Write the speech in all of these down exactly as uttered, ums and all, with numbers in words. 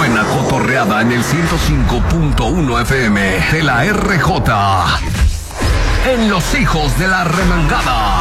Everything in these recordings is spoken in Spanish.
buena cotorreada en el ciento cinco punto uno F M de la R J. En Los Hijos de la Remangada.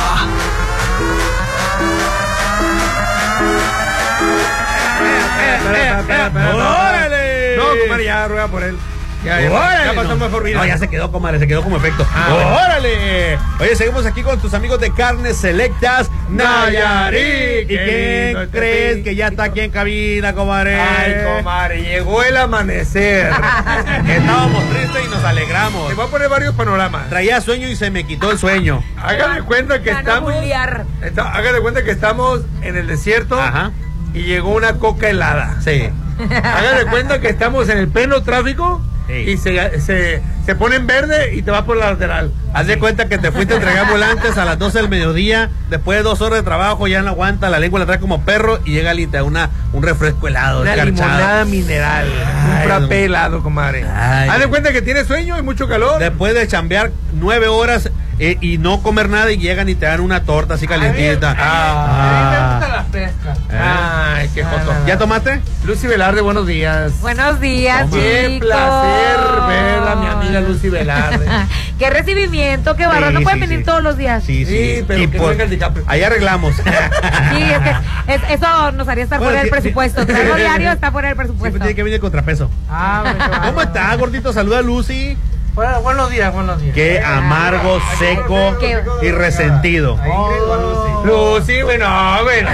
¡Órale! No, comadre, ya ruega por él. Ya, ya, ¡Órale! ya pasó mejor vida. No, ya se quedó, comadre, se quedó como efecto. Ah, ¡Órale! Oye, seguimos aquí con tus amigos de Carnes Selectas Nayarit. ¿Y quién este crees fin. que ya está aquí en cabina, comadre? Ay, comadre, llegó el amanecer. Estábamos tristes y nos alegramos. Te voy a poner varios panoramas. Traía sueño y se me quitó el sueño. Haga de cuenta que Ya no estamos. bullear. está- Haga de cuenta que estamos en el desierto. Ajá. Y llegó una coca helada. Sí. Haga de cuenta que estamos en el pleno tráfico. Sí. Y se, se, se pone en verde y te vas por la lateral. Haz de cuenta que te fuiste a entregar volantes a las doce del mediodía, después de dos horas de trabajo ya no aguanta, la lengua la trae como perro y llega y te da una, un refresco helado, Una escarchado. limonada mineral. Ay, un frappé no. helado, comadre. Ay. Haz de cuenta que tienes sueño y mucho calor. Después de chambear nueve horas eh, y no comer nada y llegan y te dan una torta así calientita. Ah. la pesca. Ay, qué foto. ¿Ya tomaste? Lucy Velarde, buenos días. Buenos días, Qué chicos. placer ver a mi amiga Lucy Velarde. Qué recibimiento, qué barro. Sí, no pueden sí, venir sí. todos los días. Sí, sí. Sí, pero Y que por- venga el DiCaprio. ahí arreglamos. Sí, es que es- eso nos haría estar Bueno, fuera del sí, presupuesto. sí. Traerlo diario está fuera del Siempre presupuesto. tiene que venir el contrapeso. ¿Cómo está, gordito? Saluda a Lucy. Bueno, buenos días, buenos días. Qué amargo, seco Qué- y resentido. Lucy, bueno, bueno.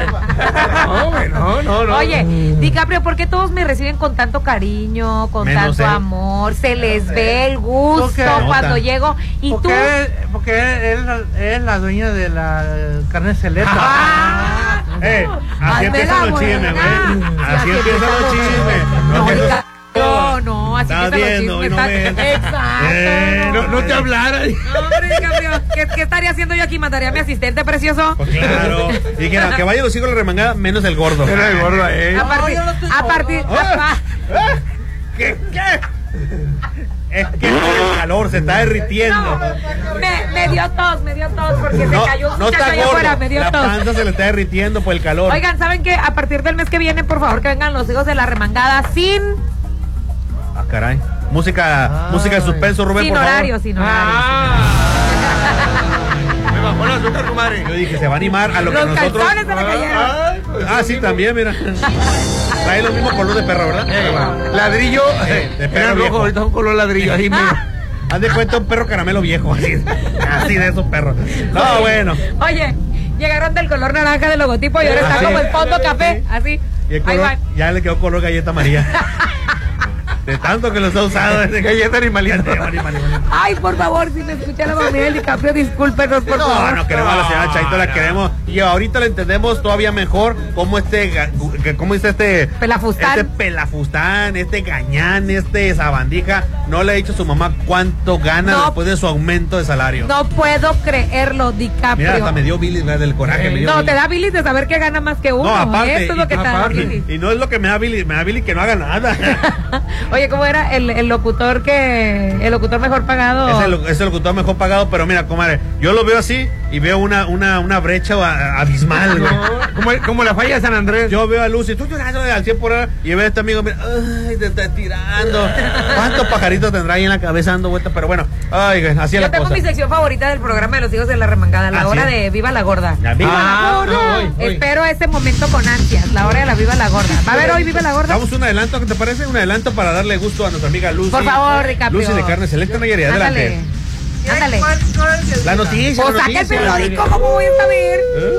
No, bueno, no, no. Oye, DiCaprio, ¿por qué todos me reciben con tanto cariño, con Menos tanto él. amor? Se les ve el gusto Porque- cuando Nota. llego. Y tú. Porque, él, porque él, él es la dueña de la carne celeta. ¡Ah! Eh, así Hazme empiezan la los chismes, buena. güey. Sí, Así empiezan los chismes. No, No, que eso- DiCaprio, no, así Estás empiezan viendo, los y no chismes. ves. Exacto. Eh, no, no te hablara. No, hombre, DiCaprio, ¿qué, ¿qué estaría haciendo yo aquí? ¿Mataría a mi asistente precioso? Pues claro. Y que, no, que vayan los hijos de la remangada, menos el gordo. Pero el gordo, eh. A partir, yo no estoy a partir, Ah, a- ah, ¿Qué? ¿Qué? Es que el calor se está derritiendo. no, me, me dio tos, me dio tos porque No, se cayó un no muchacho está allá afuera, me gordo. dio La tos. panza se le está derritiendo por el calor. Oigan, ¿saben qué? A partir del mes que viene, por favor, que vengan los hijos de la remangada sin, Ah, caray. Música, música de suspenso, Rubén, sin por favor. horario, sin horario. Ah. Me bajó el azúcar, comadre. Yo dije, se va a animar a lo Los que nosotros. calzones se le cayeron. Ay, pues, Ah, sí, también, mira. Trae los mismos color de perro, ¿verdad? Eh, ladrillo. Eh, de perro Era rojo, viejo. ahorita es un color ladrillo. Así, mira. Haz de cuenta un perro caramelo viejo, así, así de esos perros. No, bueno. Oye, llegaron del color naranja del logotipo y ahora está Así. como el fondo café, así. Y el Ahí color, van. ya le quedó color galleta María. De tanto que los ha usado desde Galleta animalita. Ay, por favor, si me escucha la familia del DiCaprio, discúlpenos, por No, favor. no queremos a la señora Chaito, la queremos. Y ahorita la entendemos todavía mejor como este, ga- que- ¿cómo dice este? Pelafustán. Este pelafustán, este gañán, este sabandija. No le ha dicho a su mamá cuánto gana No. después de su aumento de salario. No puedo creerlo, DiCaprio. Mira, hasta me dio bilis, ¿verdad? Del coraje. me dio No, bilis. te da bilis de saber que gana más que uno. No, aparte, Esto es lo que y, te da aparte, bilis. y no es lo que me da bilis, me da bilis que no haga nada. Oye, ¿cómo era el, el locutor que el locutor mejor pagado? Es el, es el locutor mejor pagado, pero mira, comadre, yo lo veo así y veo una, una, una brecha a- abismal, güey. Como, como la falla de San Andrés. Yo veo a Lucy, tú llorando al cien por hora, y veo a este amigo, mira, ay, te está tirando. ¿Cuántos pajaritos tendrá ahí en la cabeza dando vueltas? Pero bueno, ay, así es Yo la tengo cosa. mi sección favorita del programa de los hijos de la remangada, la ¿Ah, hora sí? de Viva la Gorda. La Viva Ah, la Gorda. no, hoy, hoy. Espero ese momento con ansias, la hora de la Viva la Gorda. ¿Va a haber hoy Viva la Gorda? Damos un adelanto, ¿qué te parece? Un adelanto para darle gusto a nuestra amiga Lucy. Por favor, DiCaprio. Lucy de Carne Selecta Nayarit, Ándale. adelante. Ándale. La noticia, O la saca el noticia. periódico, ¿cómo voy a saber? ¿Eh?